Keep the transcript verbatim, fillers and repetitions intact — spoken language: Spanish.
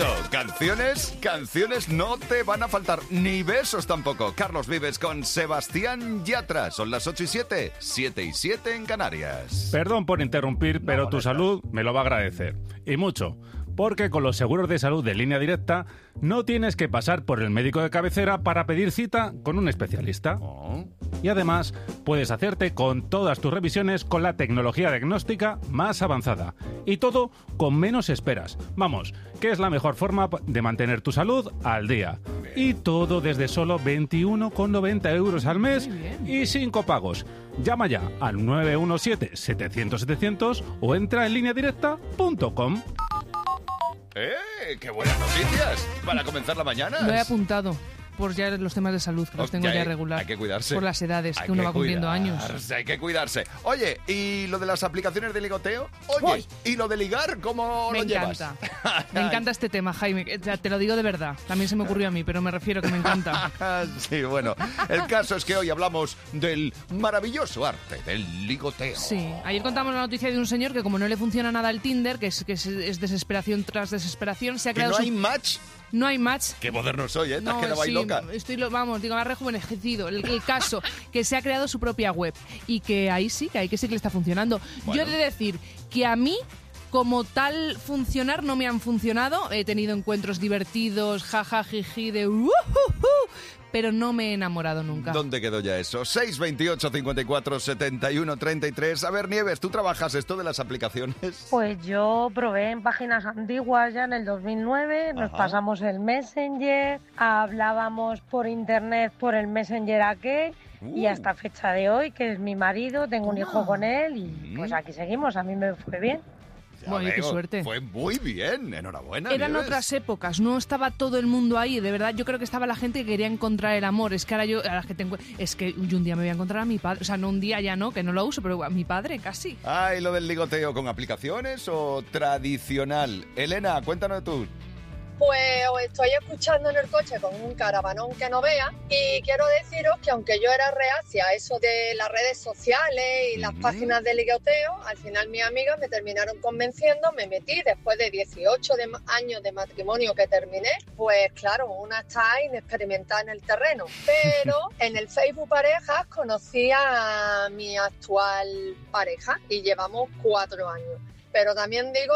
Perfecto. Canciones, canciones no te van a faltar, ni besos tampoco. Carlos Vives con Sebastián Yatra. Son las ocho y siete, siete y siete en Canarias. Perdón por interrumpir, pero No, tu salud me lo va a agradecer. Y mucho. Porque con los seguros de salud de Línea Directa no tienes que pasar por el médico de cabecera para pedir cita con un especialista. Oh. Y además puedes hacerte con todas tus revisiones con la tecnología diagnóstica más avanzada. Y todo con menos esperas. Vamos, que es la mejor forma de mantener tu salud al día. Y todo desde solo veintiuno con noventa euros al mes y sin copagos. Llama ya al nueve uno siete, setecientos, setecientos o entra en línea directa punto com. ¡Eh! ¡Qué buenas noticias! Para comenzar la mañana. Lo he apuntado por ya los temas de salud, que los Hostia, tengo ya hay- regular. hay que cuidarse. Por las edades, Hay que uno que va cumpliendo años. cuidarse, Hay que cuidarse. Oye, ¿y lo de las aplicaciones de ligoteo? Oye, Uy. ¿y lo de ligar? ¿Cómo Me lo llevas? encanta. Me encanta este tema, Jaime. que- ya Te lo digo de verdad. También se me ocurrió a mí, pero me refiero que me encanta. Sí, bueno, el caso es que hoy hablamos del maravilloso arte del ligoteo. Sí, ayer contamos la noticia de un señor que como no le funciona nada el Tinder, que es, que es, es desesperación tras desesperación, se ha ¿Que creado no su- hay match? no hay match. Qué moderno soy, ¿eh? Te has No, quedado ahí sí, loca. estoy, lo- vamos, digo, me ha rejuvenecido. El, el caso, que se ha creado su propia web y que ahí sí, que ahí que sí que le está funcionando. Bueno. Yo he de decir que a mí, como tal funcionar, no me han funcionado. He tenido encuentros divertidos, jaja, jiji, de uh, uh, uh, pero no me he enamorado nunca. ¿Dónde quedó ya eso? seis veintiocho, cincuenta y cuatro, setenta y uno, treinta y tres. A ver, Nieves, ¿tú trabajas esto de las aplicaciones? Pues yo probé en páginas antiguas ya en el dos mil nueve, nos Ajá. pasamos el Messenger, hablábamos por internet por el Messenger aquel y Uh. hasta fecha de hoy, que es mi marido, tengo un hijo con él y pues aquí seguimos, a mí me fue bien. Ya Bueno, qué veo, suerte. Fue muy bien, enhorabuena. Eran Nieves. otras épocas, no estaba todo el mundo ahí, de verdad. Yo creo que estaba la gente que quería encontrar el amor. Es que ahora yo, ahora que tengo, es que yo un día me voy a encontrar a mi padre, o sea, no un día ya no, que no lo uso, pero a mi padre casi. Ay, ¿lo del ligoteo con aplicaciones o tradicional? Elena, cuéntanos tú. Pues os estoy escuchando en el coche con un caravanón que no vea y quiero deciros que aunque yo era reacia a eso de las redes sociales y las Ujú. páginas de ligoteo, al final mis amigas me terminaron convenciendo, me metí después de dieciocho de ma- años de matrimonio que terminé, pues claro, una está inexperimentada en el terreno, pero en el Facebook Parejas conocí a mi actual pareja y llevamos cuatro años, pero también digo